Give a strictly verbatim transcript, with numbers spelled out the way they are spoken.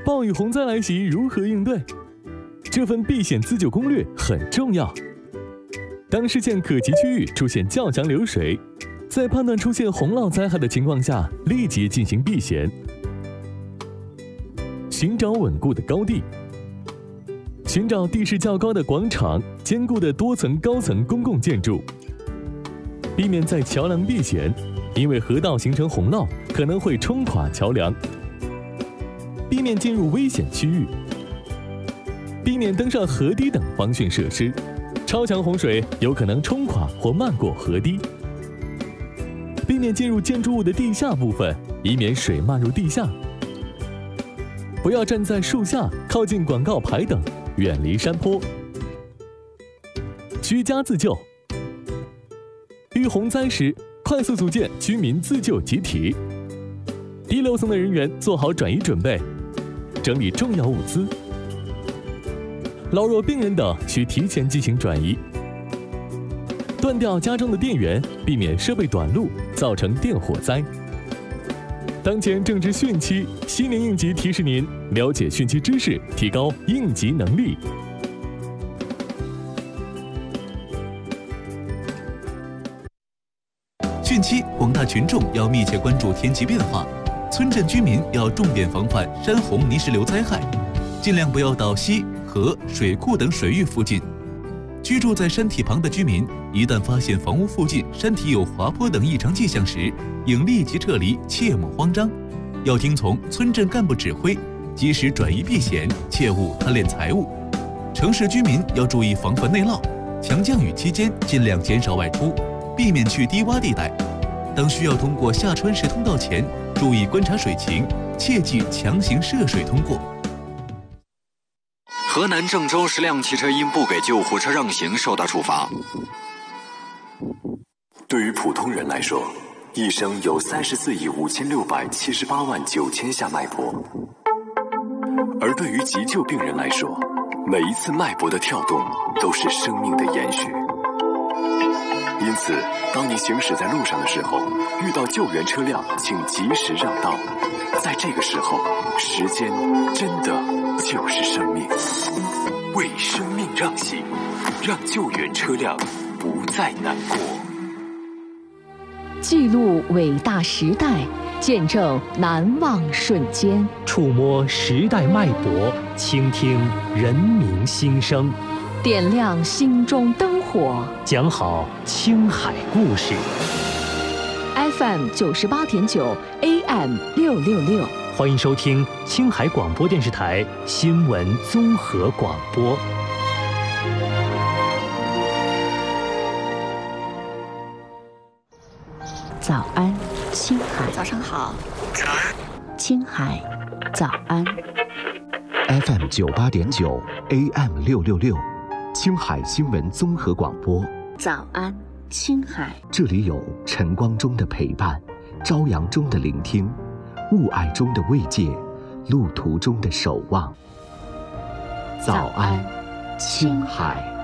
暴雨洪灾来袭如何应对？这份避险自救攻略很重要。当视线可及区域出现较强流水，在判断出现洪涝灾害的情况下，立即进行避险。寻找稳固的高地，寻找地势较高的广场、坚固的多层高层公共建筑，避免在桥梁避险，因为河道形成洪涝可能会冲垮桥梁。避免进入危险区域，避免登上河堤等防汛设施，超强洪水有可能冲垮或漫过河堤。避免进入建筑物的地下部分，以免水漫入地下。不要站在树下、靠近广告牌等，远离山坡。居家自救，遇洪灾时，快速组建居民自救集体。低楼层的人员做好转移准备，整理重要物资。老弱病人等需提前进行转移。断掉家中的电源，避免设备短路，造成电火灾。当前正值汛期，西年应急提示您了解汛期知识，提高应急能力。 汛期，广大群众要密切关注天气变化，村镇居民要重点防范山洪泥石流灾害，尽量不要到溪、河、水库等水域附近。居住在山体旁的居民，一旦发现房屋附近山体有滑坡等异常迹象时，应立即撤离，切莫慌张。要听从村镇干部指挥，及时转移避险，切勿贪恋财物。城市居民要注意防范内涝，强降雨期间尽量减少外出，避免去低洼地带。当需要通过下穿石通道前，注意观察水情，切忌强行涉水通过。 河南郑州十辆汽车因不给救护车让行受到处罚。 对于普通人来说，一生有三十四亿五千六百七十八万九千下脉搏；而对于急救病人来说，每一次脉搏的跳动都是生命的延续。因此，当你行驶在路上的时候，遇到救援车辆，请及时让道。在这个时候，时间真的就是生命。为生命让行，让救援车辆不再难过。 记录伟大时代，见证难忘瞬间， 触摸时代脉搏，倾听人民心声， 点亮心中灯火， 讲好青海故事。 F M 九十八点九 A M 六六六， 欢迎收听青海广播电视台新闻综合广播。 早安，青海。 早上好。 青海，早安。 F M 九八点九 A M 六六六，青海新闻综合广播。 早安，青海。 这里有晨光中的陪伴，朝阳中的聆听，雾霭中的慰藉，路途中的守望。早安，青海。